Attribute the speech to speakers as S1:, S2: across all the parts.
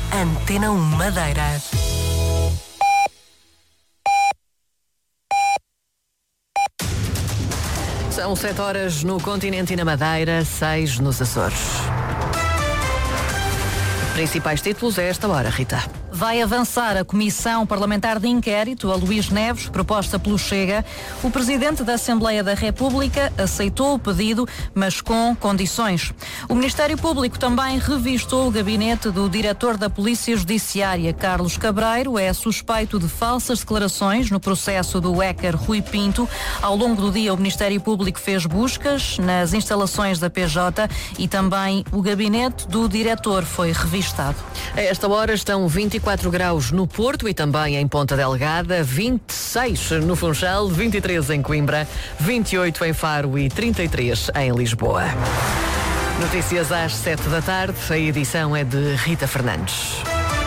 S1: Antena 1 Madeira. São 7 horas no continente e na Madeira, 6 nos Açores. Principais títulos a esta hora, Rita.
S2: Vai avançar a Comissão Parlamentar de Inquérito a Luís Neves, proposta pelo Chega. O Presidente da Assembleia da República aceitou o pedido, mas com condições. O Ministério Público também revistou o gabinete do Diretor da Polícia Judiciária. Carlos Cabreiro é suspeito de falsas declarações no processo do hacker Rui Pinto. Ao longo do dia, o Ministério Público fez buscas nas instalações da PJ e também o gabinete do Diretor foi revistado.
S1: A esta hora estão 24 graus no Porto e também em Ponta Delgada, 26 no Funchal, 23 em Coimbra, 28 em Faro e 33 em Lisboa. Notícias às 7 da tarde, a edição é de Rita Fernandes.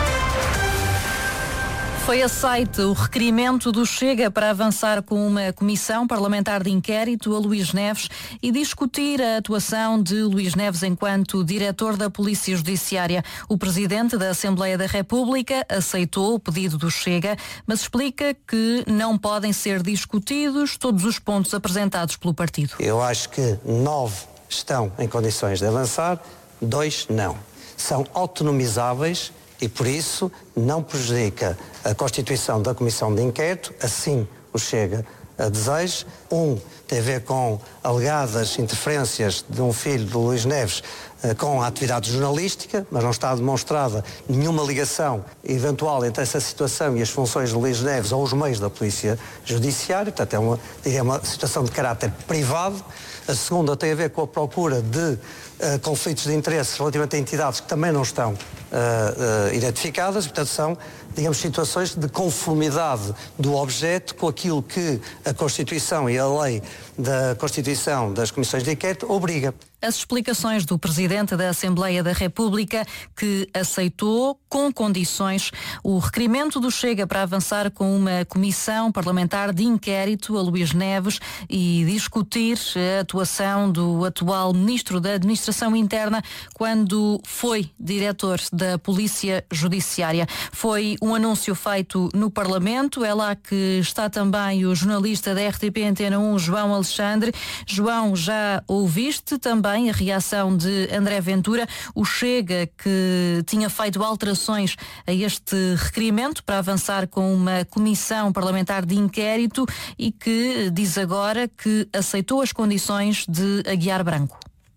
S2: Foi aceite o requerimento do Chega para avançar com uma comissão parlamentar de inquérito a Luís Neves e discutir a atuação de Luís Neves enquanto diretor da Polícia Judiciária. O Presidente da Assembleia da República aceitou o pedido do Chega, mas explica que não podem ser discutidos todos os pontos apresentados pelo partido.
S3: Eu acho que 9 estão em condições de avançar, 2 não. São autonomizáveis e, por isso, não prejudica a constituição da Comissão de Inquérito, assim o Chega a deseja. Tem a ver com alegadas interferências de um filho de Luís Neves com a atividade jornalística, mas não está demonstrada nenhuma ligação eventual entre essa situação e as funções de Luís Neves ou os meios da Polícia Judiciária. Portanto, é uma situação de caráter privado. A segunda tem a ver com a procura de conflitos de interesse relativamente a entidades que também não estão identificadas. Portanto, são, digamos, situações de conformidade do objeto com aquilo que a Constituição e a lei da Constituição das Comissões de Inquérito obriga.
S2: As explicações do Presidente da Assembleia da República, que aceitou, com condições, o requerimento do Chega para avançar com uma comissão parlamentar de inquérito a Luís Neves e discutir a atuação do atual Ministro da Administração Interna quando foi diretor da Polícia Judiciária. Foi um anúncio feito no Parlamento. É lá que está também o jornalista da RTP Antena 1, João Alexandre. João, já ouviste também a reação de André Ventura, o Chega que tinha feito alterações a este requerimento para avançar com uma comissão parlamentar de inquérito e que diz agora que aceitou as condições de Aguiar Branco.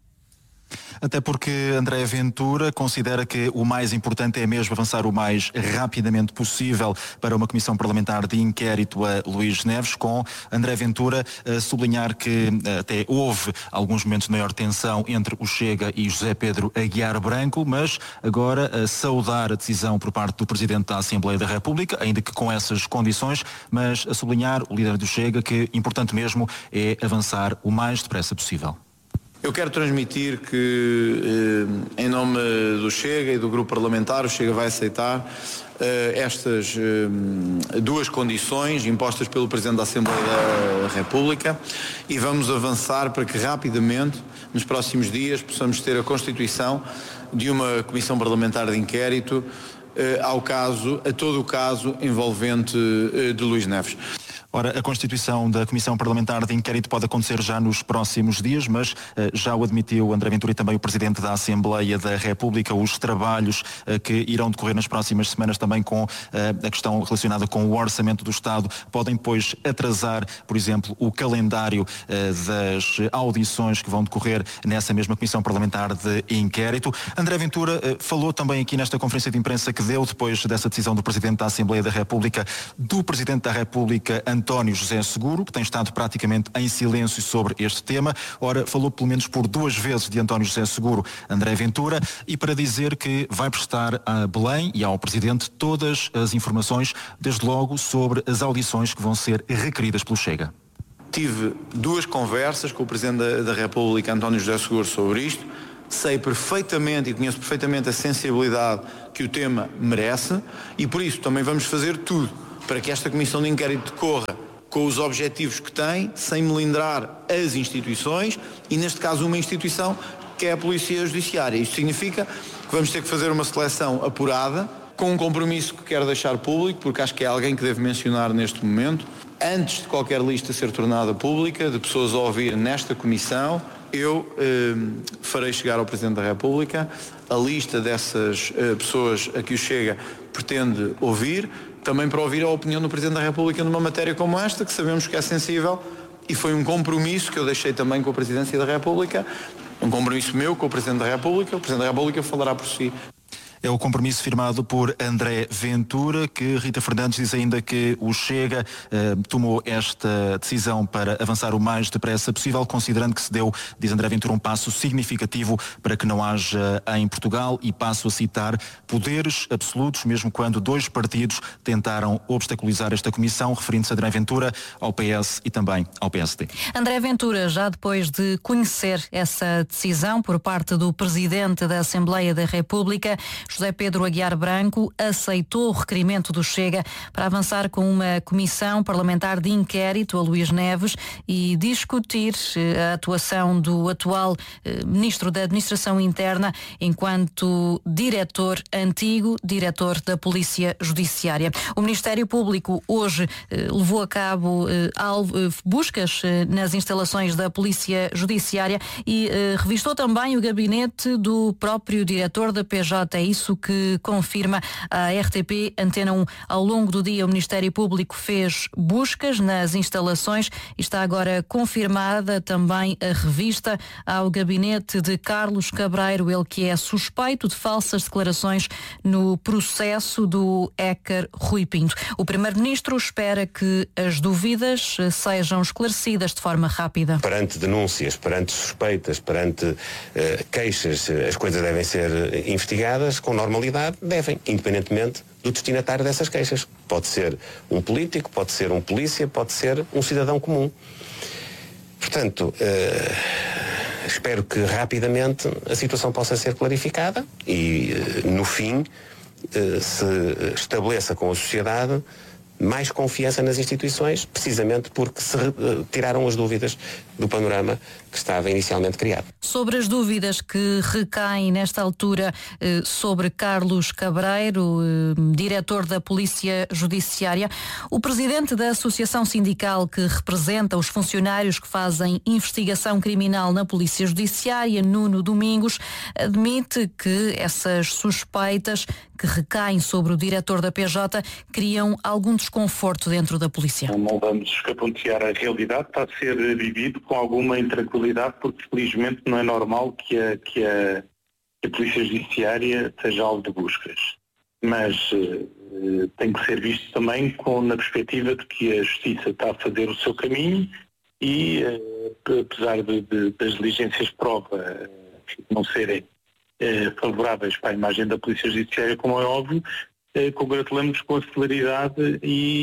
S4: Até porque André Ventura considera que o mais importante é mesmo avançar o mais rapidamente possível para uma comissão parlamentar de inquérito a Luís Neves, com André Ventura a sublinhar que até houve alguns momentos de maior tensão entre o Chega e José Pedro Aguiar Branco, mas agora a saudar a decisão por parte do Presidente da Assembleia da República, ainda que com essas condições, mas a sublinhar o líder do Chega que importante mesmo é avançar o mais depressa possível.
S5: Eu quero transmitir que, em nome do Chega e do Grupo Parlamentar, o Chega vai aceitar estas duas condições impostas pelo Presidente da Assembleia da República e vamos avançar para que rapidamente, nos próximos dias, possamos ter a constituição de uma Comissão Parlamentar de Inquérito a todo o caso envolvente de Luís Neves.
S4: Ora, a constituição da Comissão Parlamentar de Inquérito pode acontecer já nos próximos dias, mas já o admitiu André Ventura e também o Presidente da Assembleia da República, os trabalhos que irão decorrer nas próximas semanas também com a questão relacionada com o Orçamento do Estado podem depois atrasar, por exemplo, o calendário das audições que vão decorrer nessa mesma Comissão Parlamentar de Inquérito. André Ventura falou também aqui nesta conferência de imprensa que deu depois dessa decisão do Presidente da Assembleia da República, do Presidente da República, António José Seguro, que tem estado praticamente em silêncio sobre este tema. Ora, falou pelo menos por 2 vezes de António José Seguro, André Ventura, e para dizer que vai prestar a Belém e ao Presidente todas as informações, desde logo sobre as audições que vão ser requeridas pelo Chega.
S5: Tive 2 conversas com o Presidente da República, António José Seguro, sobre isto. Sei perfeitamente e conheço perfeitamente a sensibilidade que o tema merece e por isso também vamos fazer tudo para que esta Comissão de Inquérito decorra com os objetivos que tem, sem melindrar as instituições e, neste caso, uma instituição que é a Polícia Judiciária. Isto significa que vamos ter que fazer uma seleção apurada, com um compromisso que quero deixar público, porque acho que é alguém que devo mencionar neste momento. Antes de qualquer lista ser tornada pública, de pessoas a ouvir nesta comissão, eu farei chegar ao Presidente da República a lista dessas pessoas a que o Chega pretende ouvir, também para ouvir a opinião do Presidente da República numa matéria como esta, que sabemos que é sensível, e foi um compromisso que eu deixei também com a Presidência da República, um compromisso meu com o Presidente da República. O Presidente da República falará por si.
S4: É o compromisso firmado por André Ventura, que Rita Fernandes diz ainda que o Chega tomou esta decisão para avançar o mais depressa possível, considerando que se deu, diz André Ventura, um passo significativo para que não haja em Portugal, e passo a citar, poderes absolutos, mesmo quando 2 partidos tentaram obstaculizar esta comissão, referindo-se a André Ventura ao PS e também ao PSD.
S2: André Ventura, já depois de conhecer essa decisão por parte do Presidente da Assembleia da República, José Pedro Aguiar Branco, aceitou o requerimento do Chega para avançar com uma comissão parlamentar de inquérito a Luís Neves e discutir a atuação do atual Ministro da Administração Interna enquanto antigo diretor da Polícia Judiciária. O Ministério Público hoje levou a cabo buscas nas instalações da Polícia Judiciária e revistou também o gabinete do próprio diretor da PJ. É isso que confirma a RTP Antena 1. Ao longo do dia, o Ministério Público fez buscas nas instalações e está agora confirmada também a revista ao gabinete de Carlos Cabreiro, ele que é suspeito de falsas declarações no processo do hacker Rui Pinto. O Primeiro-Ministro espera que as dúvidas sejam esclarecidas de forma rápida.
S6: Perante denúncias, perante suspeitas, perante queixas, as coisas devem ser investigadas com normalidade, devem, independentemente do destinatário dessas queixas. Pode ser um político, pode ser um polícia, pode ser um cidadão comum. Portanto, espero que rapidamente a situação possa ser clarificada e, no fim, se estabeleça com a sociedade mais confiança nas instituições, precisamente porque se tiraram as dúvidas do panorama que estava inicialmente criado.
S2: Sobre as dúvidas que recaem nesta altura sobre Carlos Cabreiro, diretor da Polícia Judiciária, o presidente da Associação Sindical que representa os funcionários que fazem investigação criminal na Polícia Judiciária, Nuno Domingos, admite que essas suspeitas que recaem sobre o diretor da PJ criam algum desconforto dentro da polícia.
S7: Não vamos escapontear a realidade, está a ser vivido com alguma intranquilidade, porque felizmente não é normal que a Polícia Judiciária seja alvo de buscas. Mas tem que ser visto também na perspectiva de que a Justiça está a fazer o seu caminho e, apesar das diligências de prova não serem favoráveis para a imagem da Polícia Judiciária, como é óbvio, congratulamos com a celeridade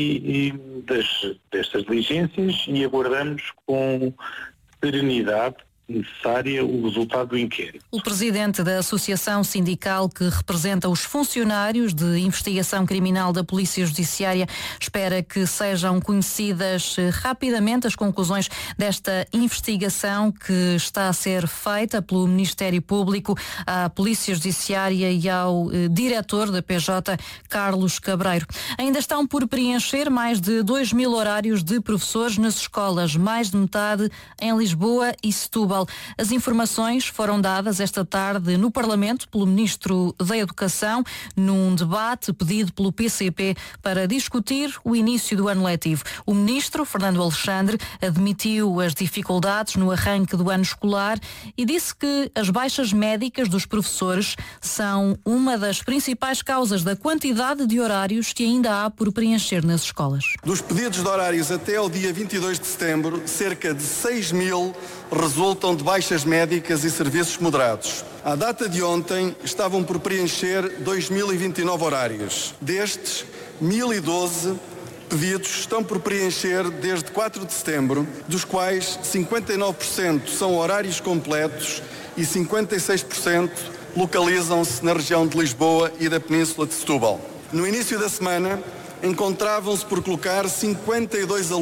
S7: destas diligências e aguardamos com serenidade necessária o resultado do inquérito.
S2: O presidente da Associação Sindical que representa os funcionários de investigação criminal da Polícia Judiciária espera que sejam conhecidas rapidamente as conclusões desta investigação que está a ser feita pelo Ministério Público à Polícia Judiciária e ao diretor da PJ, Carlos Cabreiro. Ainda estão por preencher mais de 2.000 horários de professores nas escolas, mais de metade em Lisboa e Setúbal. As informações foram dadas esta tarde no Parlamento pelo Ministro da Educação num debate pedido pelo PCP para discutir o início do ano letivo. O Ministro, Fernando Alexandre, admitiu as dificuldades no arranque do ano escolar e disse que as baixas médicas dos professores são uma das principais causas da quantidade de horários que ainda há por preencher nas escolas.
S8: Dos pedidos de horários até ao dia 22 de setembro, cerca de 6.000 resultam de baixas médicas e serviços moderados. À data de ontem, estavam por preencher 2.029 horários. Destes, 1.012 pedidos estão por preencher desde 4 de setembro, dos quais 59% são horários completos e 56% localizam-se na região de Lisboa e da Península de Setúbal. No início da semana, encontravam-se por colocar 52